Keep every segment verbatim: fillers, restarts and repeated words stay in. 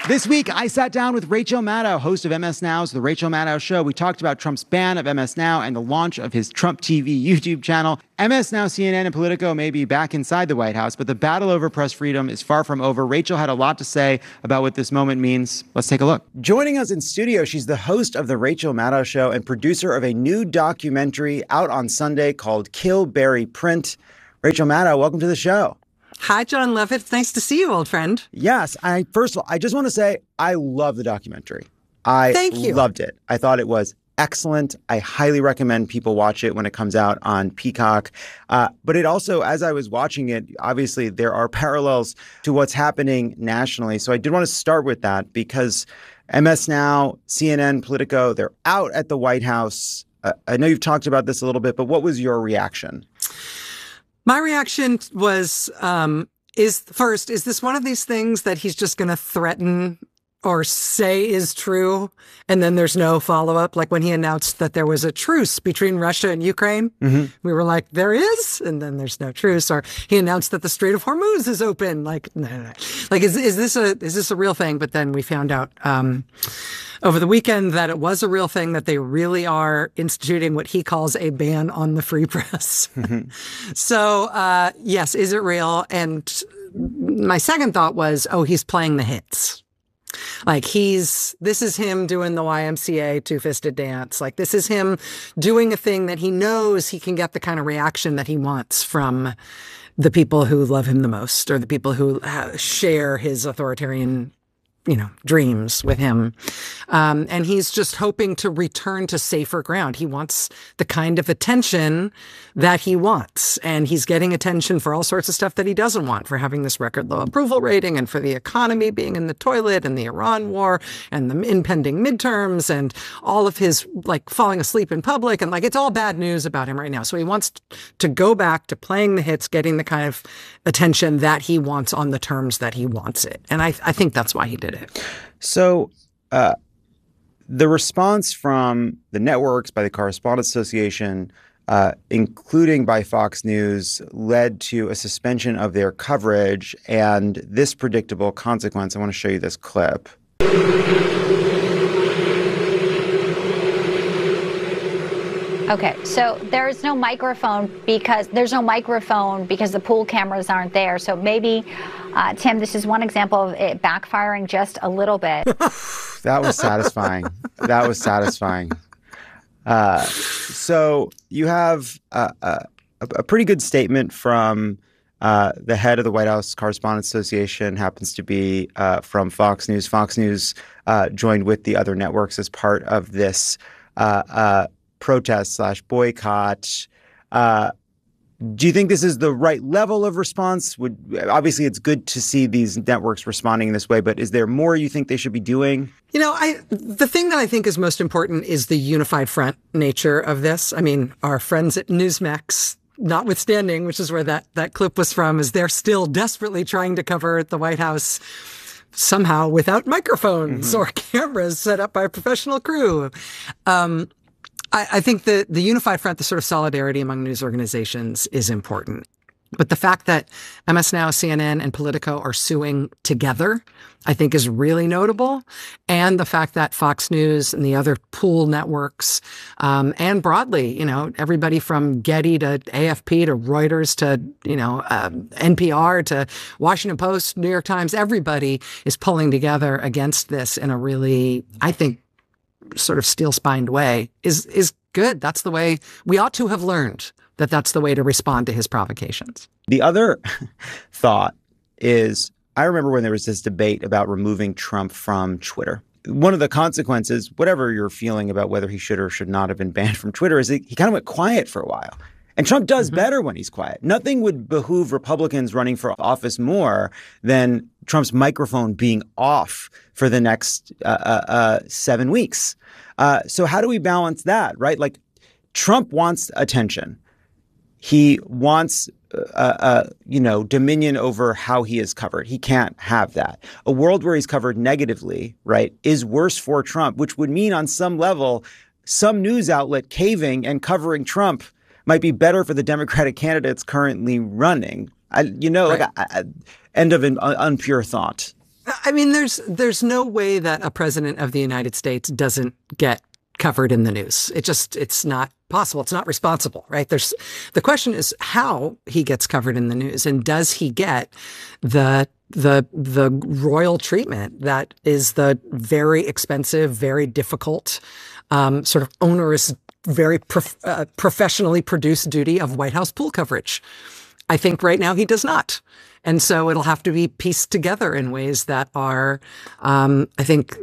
This week, I sat down with Rachel Maddow, host of M S Now's The Rachel Maddow Show. We talked about Trump's ban of M S Now and the launch of his Trump T V YouTube channel. M S Now, C N N, and Politico may be back inside the White House, but the battle over press freedom is far from over. Rachel had a lot to say about what this moment means. Let's take a look. Joining us in studio, she's the host of The Rachel Maddow Show and producer of a new documentary out on Sunday called Kill, Bury, Print. Rachel Maddow, welcome to the show. Hi, John Levitt. It's nice to see you, old friend. Yes. I first of all, I just want to say I love the documentary. I Thank you. loved it. I thought it was excellent. I highly recommend people watch it when it comes out on Peacock. Uh, but it also, as I was watching it, obviously there are parallels to what's happening nationally. So I did want to start with that because M S Now, C N N, Politico, they're out at the White House. Uh, I know you've talked about this a little bit, but what was your reaction? My reaction was, um, is first, is this one of these things that he's just going to threaten or say is true, and then there's no follow-up? Like when he announced that there was a truce between Russia and Ukraine, mm-hmm. we were like, there is? And then there's no truce. Or he announced that the Strait of Hormuz is open. Like, no, no, no. Like, is, is this a, is this a real thing? But then we found out, um, over the weekend that it was a real thing, that they really are instituting what he calls a ban on the free press. Mm-hmm. So, uh, yes, is it real? And my second thought was, oh, he's playing the hits. Like he's, this is him doing the Y M C A two-fisted dance. Like this is him doing a thing that he knows he can get the kind of reaction that he wants from the people who love him the most, or the people who share his authoritarian, you know, dreams with him. Um, and he's just hoping to return to safer ground. He wants the kind of attention that he wants. And he's getting attention for all sorts of stuff that he doesn't want, for having this record low approval rating, and for the economy being in the toilet, and the Iran war, and the impending midterms, and all of his like falling asleep in public. And like, it's all bad news about him right now. So he wants to go back to playing the hits, getting the kind of attention that he wants on the terms that he wants it. And I, I think that's why he did it. So uh, the response from the networks, by the Correspondents Association, uh, including by Fox News, led to a suspension of their coverage and this predictable consequence. I want to show you this clip. Okay, so there's no microphone because there's no microphone because the pool cameras aren't there. So maybe, uh, Tim, this is one example of it backfiring just a little bit. That was satisfying. That was satisfying. Uh, so you have a, a, a pretty good statement from uh, the head of the White House Correspondents Association, happens to be uh, from Fox News. Fox News uh, joined with the other networks as part of this uh, uh, protest slash boycott. Uh, do you think this is the right level of response? Would obviously it's good to see these networks responding in this way, but is there more you think they should be doing? You know, I the thing that I think is most important is the unified front nature of this. I mean, our friends at Newsmax, notwithstanding, which is where that, that clip was from, is they're still desperately trying to cover the White House somehow without microphones mm-hmm. or cameras set up by a professional crew. Um, I, I think the, the unified front, the sort of solidarity among news organizations is important. But the fact that M S Now, C N N, and Politico are suing together, I think is really notable. And the fact that Fox News and the other pool networks, um, and broadly, you know, everybody from Getty to A F P to Reuters to, you know, um, N P R to Washington Post, New York Times, everybody is pulling together against this in a really, I think, sort of steel-spined way is is good. That's the way we ought to have learned that that's the way to respond to his provocations. The other thought is, I remember when there was this debate about removing Trump from Twitter. One of the consequences, whatever you're feeling about whether he should or should not have been banned from Twitter, is that he kind of went quiet for a while. And Trump does mm-hmm. better when he's quiet. Nothing would behoove Republicans running for office more than Trump's microphone being off for the next uh, uh, uh, seven weeks. Uh, so how do we balance that, right? Like, Trump wants attention. He wants, uh, uh, you know, dominion over how he is covered. He can't have that. A world where he's covered negatively, right, is worse for Trump, which would mean on some level, some news outlet caving and covering Trump might be better for the Democratic candidates currently running. I, you know, right. like a, a, end of an un, unpure thought. I mean, there's there's no way that a president of the United States doesn't get covered in the news. It just, it's not possible. It's not responsible, right? There's, the question is how he gets covered in the news, and does he get the, the, the royal treatment that is the very expensive, very difficult, um, sort of onerous, very prof- uh, professionally produced duty of White House pool coverage. I think right now he does not. And so it'll have to be pieced together in ways that are, um, I think,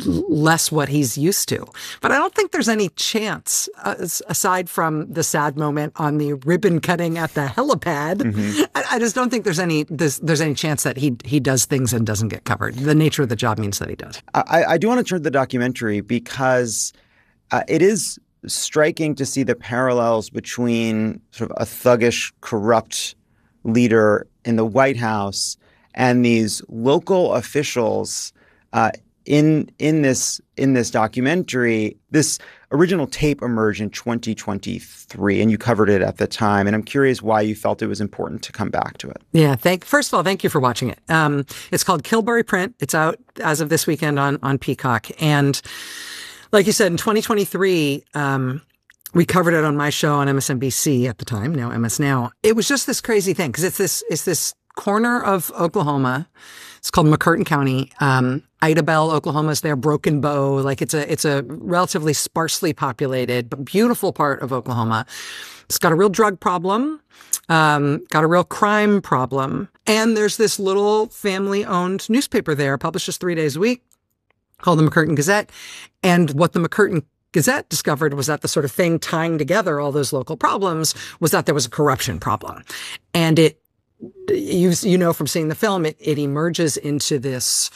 less what he's used to. But I don't think there's any chance, uh, aside from the sad moment on the ribbon cutting at the helipad, mm-hmm. I, I just don't think there's any there's, there's any chance that he he does things and doesn't get covered. The nature of the job means that he does. I, I do want to turn to the documentary because uh, it is striking to see the parallels between sort of a thuggish, corrupt leader in the White House and these local officials uh, in in this in this documentary. This original tape emerged in twenty twenty-three, and you covered it at the time. And I'm curious why you felt it was important to come back to it. Yeah, thank. First of all, thank you for watching it. Um, it's called Kilberry Print. It's out as of this weekend on on Peacock. And like you said, in twenty twenty-three, um, we covered it on my show on M S N B C at the time, now M S Now. It was just this crazy thing because it's this it's this corner of Oklahoma. It's called McCurtain County. Um, Idabel, Oklahoma is there. Broken Bow, like it's a it's a relatively sparsely populated but beautiful part of Oklahoma. It's got a real drug problem, um, got a real crime problem, and there's this little family-owned newspaper there, publishes three days a week, called the McCurtain Gazette. And what the McCurtain Gazette discovered was that the sort of thing tying together all those local problems was that there was a corruption problem. And it, you, you know, from seeing the film, it, it emerges into this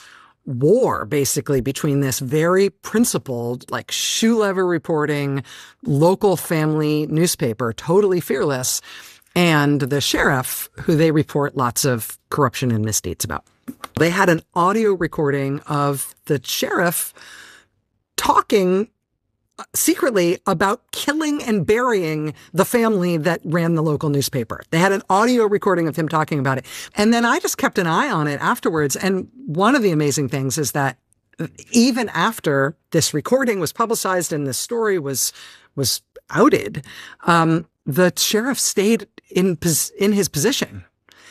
war basically between this very principled, like shoe leather reporting, local family newspaper, totally fearless, and the sheriff, who they report lots of corruption and misdeeds about. They had an audio recording of the sheriff talking secretly about killing and burying the family that ran the local newspaper. They had an audio recording of him talking about it. And then I just kept an eye on it afterwards. And one of the amazing things is that even after this recording was publicized and this story was was outed, um, the sheriff stayed in in his position.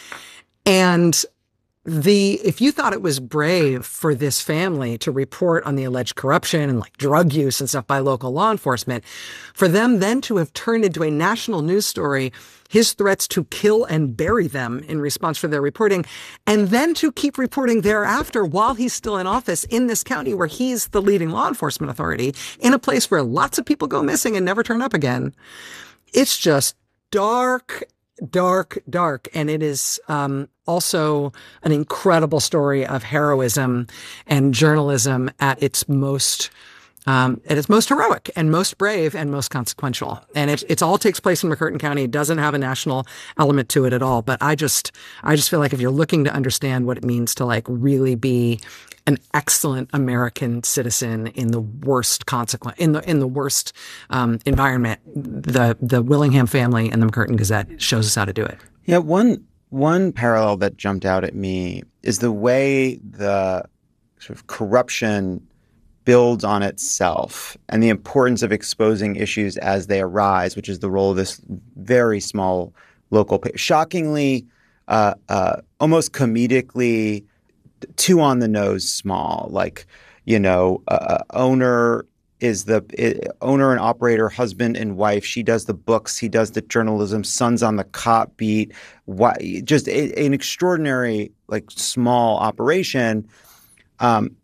And The if you thought it was brave for this family to report on the alleged corruption and like drug use and stuff by local law enforcement, for them then to have turned into a national news story, his threats to kill and bury them in response for their reporting, and then to keep reporting thereafter while he's still in office in this county where he's the leading law enforcement authority in a place where lots of people go missing and never turn up again. It's just dark, dark, dark. And it is um, also an incredible story of heroism and journalism at its most um, at its most heroic and most brave and most consequential. And it it all takes place in McCurtain County. It doesn't have a national element to it at all. But I just I just feel like if you're looking to understand what it means to like really be an excellent American citizen in the worst consequence, in the in the worst um, environment, the the Willingham family and the McCurtain Gazette shows us how to do it. Yeah, one one parallel that jumped out at me is the way the sort of corruption builds on itself and the importance of exposing issues as they arise, which is the role of this very small local paper. Shockingly, uh, uh, almost comedically, too on the nose small. Like, you know, uh, owner is the uh, owner and operator, husband and wife. She does the books. He does the journalism. Son's on the cop beat. Why, just a, an extraordinary, like, small operation. Um,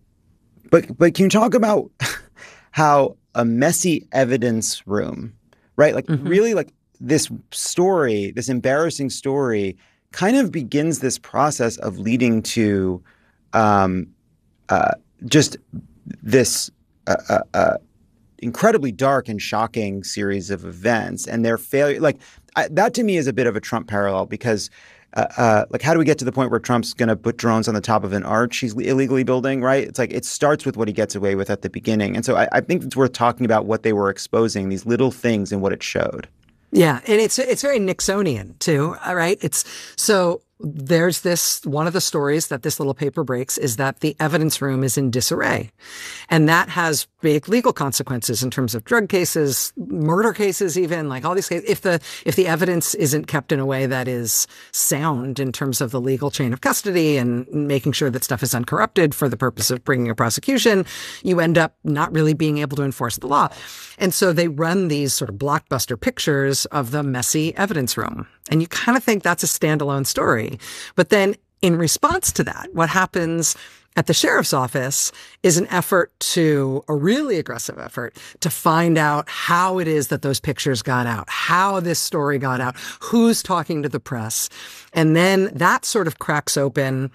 but but can you talk about how a messy evidence room, right? Like, mm-hmm. really, like this story, this embarrassing story, kind of begins this process of leading to um, uh, just this uh, uh, uh, incredibly dark and shocking series of events and their failure. Like I, that to me is a bit of a Trump parallel because uh, uh, like how do we get to the point where Trump's going to put drones on the top of an arch he's illegally building, right? It's like it starts with what he gets away with at the beginning. And so I, I think it's worth talking about what they were exposing, these little things and what it showed. Yeah, and it's it's very Nixonian too, all right? It's so there's this, one of the stories that this little paper breaks is that the evidence room is in disarray. And that has big legal consequences in terms of drug cases, murder cases, even like all these cases. If the, if the evidence isn't kept in a way that is sound in terms of the legal chain of custody and making sure that stuff is uncorrupted for the purpose of bringing a prosecution, you end up not really being able to enforce the law. And so they run these sort of blockbuster pictures of the messy evidence room. And you kind of think that's a standalone story. But then in response to that, what happens at the sheriff's office is an effort to, a really aggressive effort, to find out how it is that those pictures got out, how this story got out, who's talking to the press. And then that sort of cracks open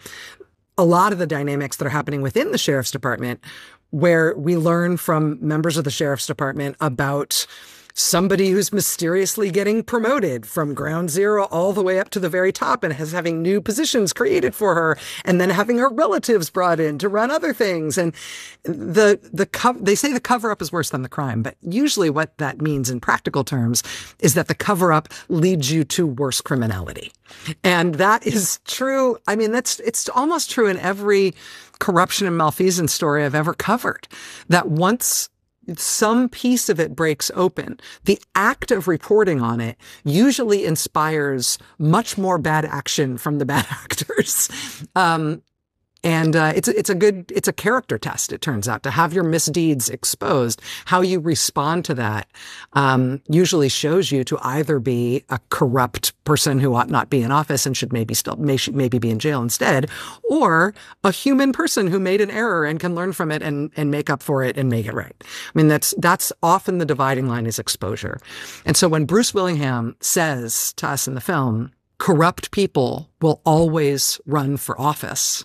a lot of the dynamics that are happening within the sheriff's department, where we learn from members of the sheriff's department about somebody who's mysteriously getting promoted from ground zero all the way up to the very top and has having new positions created for her, and then having her relatives brought in to run other things. And the, the, co- they say the cover up is worse than the crime, but usually what that means in practical terms is that the cover up leads you to worse criminality. And that is true. I mean, that's, it's almost true in every corruption and malfeasance story I've ever covered, that once some piece of it breaks open, the act of reporting on it usually inspires much more bad action from the bad actors. Um, And uh, it's it's a good it's a character test. It turns out to have your misdeeds exposed. How you respond to that um, usually shows you to either be a corrupt person who ought not be in office and should maybe still may, should maybe be in jail instead, or a human person who made an error and can learn from it and and make up for it and make it right. I mean, that's that's often the dividing line is exposure. And so when Bruce Willingham says to us in the film, corrupt people will always run for office,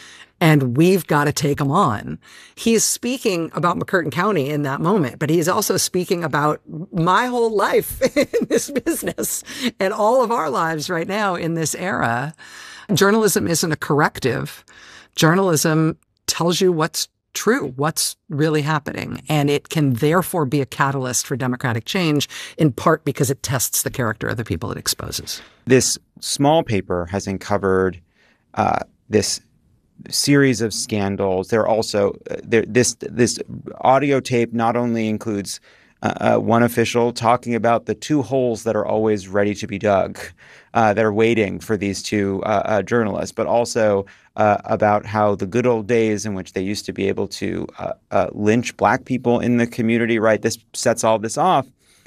and we've got to take them on. He's speaking about McCurtain County in that moment, but he's also speaking about my whole life in this business and all of our lives right now in this era. Journalism isn't a corrective. Journalism tells you what's true, what's really happening. And it can therefore be a catalyst for democratic change, in part because it tests the character of the people it exposes. This small paper has uncovered uh, this series of scandals. There are also uh, there, this this audio tape not only includes uh, uh, one official talking about the two holes that are always ready to be dug, uh, that are waiting for these two uh, uh, journalists, but also uh, about how the good old days in which they used to be able to uh, uh, lynch black people in the community. Right, this sets all this off.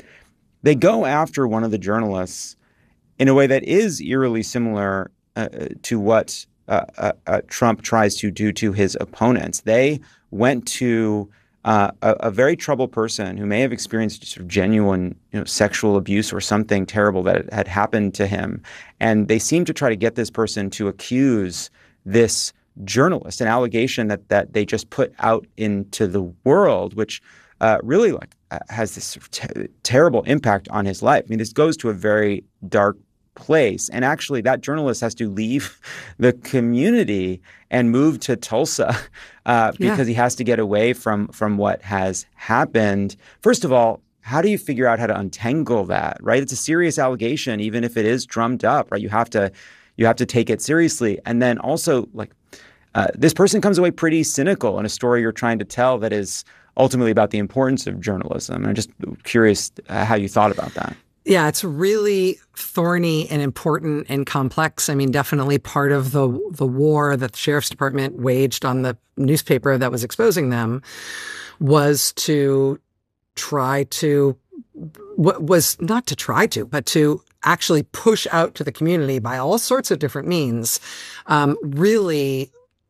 They go after one of the journalists in a way that is eerily similar uh, to what Uh, uh, uh, Trump tries to do to his opponents. They went to uh, a, a very troubled person who may have experienced sort of genuine, you know, sexual abuse or something terrible that had happened to him, and they seemed to try to get this person to accuse this journalist, an allegation that that they just put out into the world, which uh, really like uh, has this sort of te- terrible impact on his life. I mean, this goes to a very dark place. And actually, that journalist has to leave the community and move to Tulsa uh, because yeah. he has to get away from from what has happened. First of all, how do you figure out how to untangle that? Right? It's a serious allegation, even if it is drummed up. Right? You have to you have to take it seriously. And then also, like uh, this person comes away pretty cynical in a story you're trying to tell that is ultimately about the importance of journalism. And I'm just curious uh, how you thought about that. Yeah, it's really thorny and important and complex. I mean, definitely part of the the war that the sheriff's department waged on the newspaper that was exposing them was to try to, was not to try to, but to actually push out to the community by all sorts of different means, um, really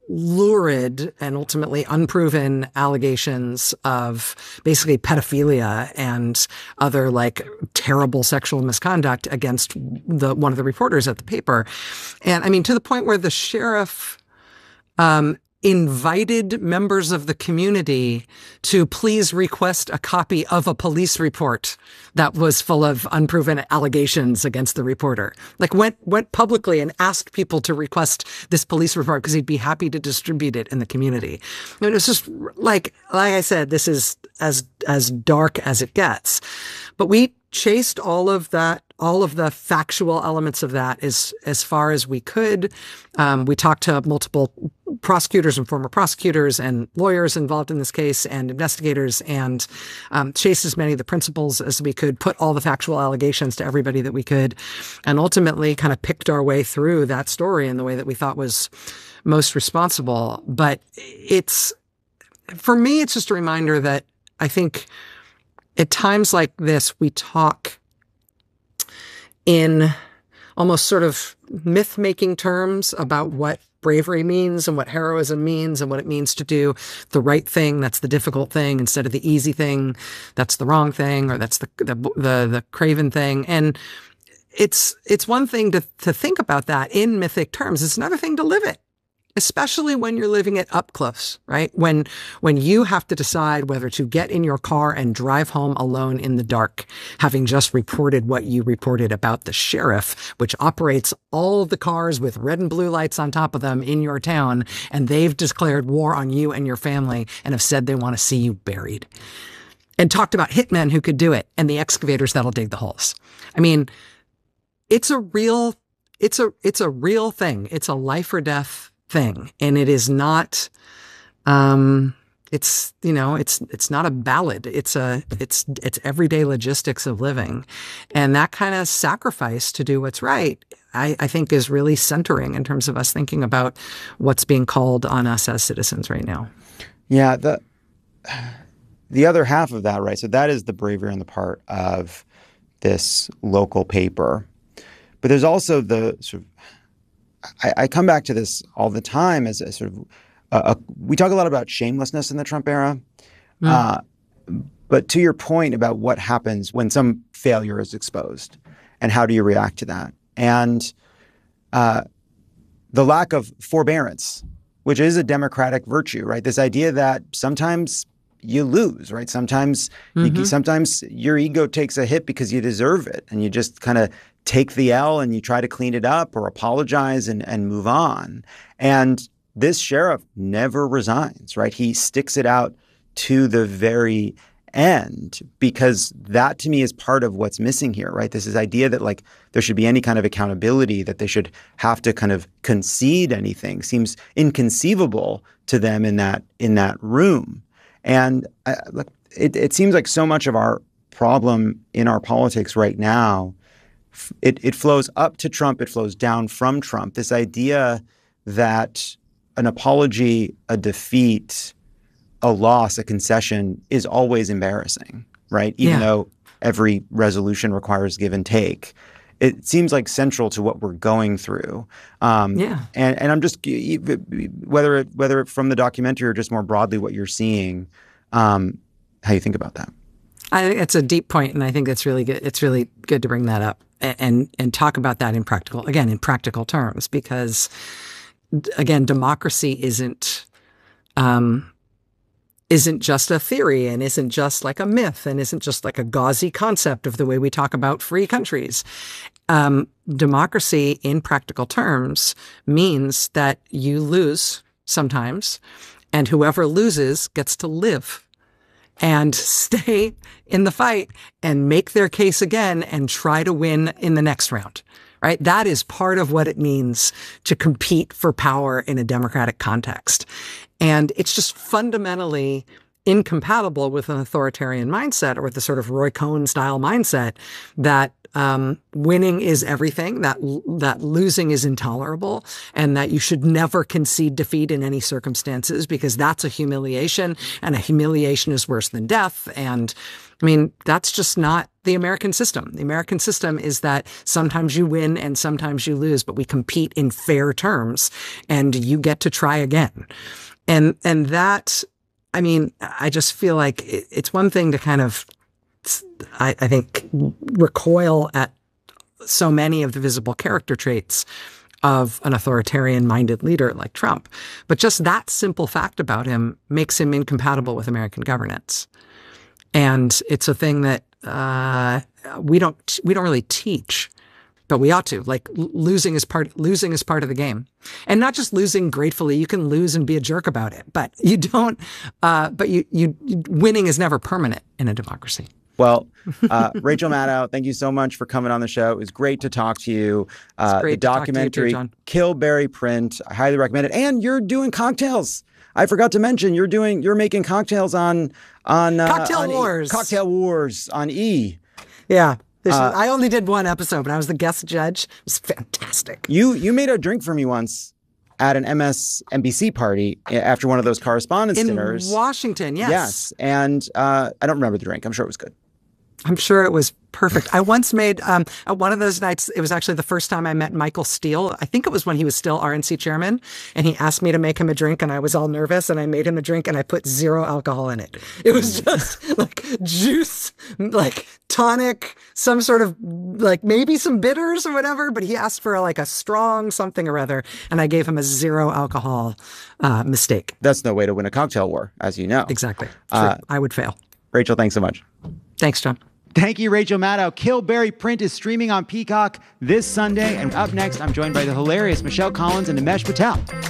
lurid and ultimately unproven allegations of basically pedophilia and other like terrible sexual misconduct against the one of the reporters at the paper. And I mean, to the point where the sheriff um, invited members of the community to please request a copy of a police report that was full of unproven allegations against the reporter. Like went went publicly and asked people to request this police report because he'd be happy to distribute it in the community. I mean, it was just like, like I said, this is as as dark as it gets. But we chased all of that, all of the factual elements of that as, as far as we could. Um, we talked to multiple prosecutors and former prosecutors and lawyers involved in this case and investigators, and um, chased as many of the principals as we could, put all the factual allegations to everybody that we could, and ultimately kind of picked our way through that story in the way that we thought was most responsible. But it's, for me, it's just a reminder that I think at times like this, we talk in almost sort of myth-making terms about what bravery means and what heroism means and what it means to do the right thing. That's the difficult thing instead of the easy thing. That's the wrong thing, or that's the the the, the craven thing. And it's it's one thing to to think about that in mythic terms. It's another thing to live it, especially when you're living it up close, right? When, when you have to decide whether to get in your car and drive home alone in the dark, having just reported what you reported about the sheriff, which operates all of the cars with red and blue lights on top of them in your town, and they've declared war on you and your family and have said they want to see you buried. And talked about hitmen who could do it and the excavators that'll dig the holes. I mean, it's a real, it's a, it's a real thing. It's a life or death thing. And it is not, um, it's, you know, it's, it's not a ballad. It's a, it's, it's everyday logistics of living. And that kind of sacrifice to do what's right, I, I think is really centering in terms of us thinking about what's being called on us as citizens right now. Yeah. The, the other half of that, right? So that is the bravery on the part of this local paper. But there's also the sort of, I, I come back to this all the time as a sort of, uh, a, we talk a lot about shamelessness in the Trump era. Mm. Uh, but to your point about what happens when some failure is exposed and how do you react to that? And uh, the lack of forbearance, which is a democratic virtue, right? This idea that sometimes you lose, right? Sometimes, mm-hmm. you, sometimes your ego takes a hit because you deserve it, and you just kind of take the L and you try to clean it up or apologize and, and move on. And this sheriff never resigns, right? He sticks it out to the very end, because that to me is part of what's missing here, right? This is idea that like there should be any kind of accountability, that they should have to kind of concede anything seems inconceivable to them in that in that room. And uh, look, it, it seems like so much of our problem in our politics right now, It, it flows up to Trump. It flows down from Trump. This idea that an apology, a defeat, a loss, a concession is always embarrassing, right? Even yeah. though every resolution requires give and take. It seems like central to what we're going through. Um, yeah. And, and I'm just, whether it, whether it from the documentary or just more broadly what you're seeing, um, how you think about that. I think it's a deep point, and I think it's really good. It's really good to bring that up and, and and talk about that in practical, again, in practical terms, because again, democracy isn't um, isn't just a theory, and isn't just like a myth, and isn't just like a gauzy concept of the way we talk about free countries. Um, democracy, in practical terms, means that you lose sometimes, and whoever loses gets to live and stay in the fight and make their case again and try to win in the next round, right? That is part of what it means to compete for power in a democratic context. And it's just fundamentally incompatible with an authoritarian mindset, or with the sort of Roy Cohn style mindset that um, winning is everything, that that losing is intolerable, and that you should never concede defeat in any circumstances, because that's a humiliation, and a humiliation is worse than death. And I mean, that's just not the American system. The American system is that sometimes you win and sometimes you lose, but we compete in fair terms, and you get to try again. And and that, I mean, I just feel like it's one thing to kind of, I, I think, recoil at so many of the visible character traits of an authoritarian-minded leader like Trump. But just that simple fact about him makes him incompatible with American governance. And it's a thing that uh, we don't we don't really teach, but we ought to. Like, losing is part losing is part of the game, and not just losing gratefully. You can lose and be a jerk about it, but you don't. Uh, but you you winning is never permanent in a democracy. Well, uh, Rachel Maddow, thank you so much for coming on the show. It was great to talk to you. Uh, great the to talk to you documentary, too, John. Killberry Print, I highly recommend it. And you're doing cocktails. I forgot to mention you're doing you're making cocktails on on uh, Cocktail on Wars. E, Cocktail Wars on E. Yeah. This Uh, is, I only did one episode, but I was the guest judge. It was fantastic. You you made a drink for me once at an M S N B C party after one of those correspondence In dinners. Washington, yes. Yes, and uh, I don't remember the drink. I'm sure it was good. I'm sure it was perfect. I once made, um, at one of those nights, it was actually the first time I met Michael Steele. I think it was when he was still R N C chairman, and he asked me to make him a drink, and I was all nervous, and I made him a drink, and I put zero alcohol in it. It was just like juice, like tonic, some sort of, like maybe some bitters or whatever, but he asked for like a strong something or other, and I gave him a zero alcohol uh, mistake. That's no way to win a cocktail war, as you know. Exactly. Uh, True. I would fail. Rachel, thanks so much. Thanks, John. Thank you, Rachel Maddow. Killberry Print is streaming on Peacock this Sunday. And up next, I'm joined by the hilarious Michelle Collins and Nimesh Patel.